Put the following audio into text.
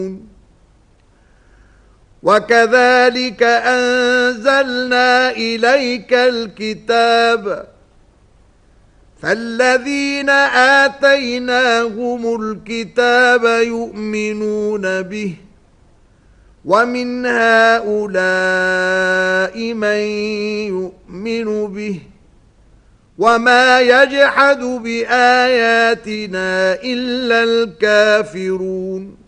وكذلك أنزلنا إليك الكتاب فالذين آتيناهم الكتاب يؤمنون به ومن هؤلاء من يؤمن به وما يجحد بآياتنا إلا الكافرون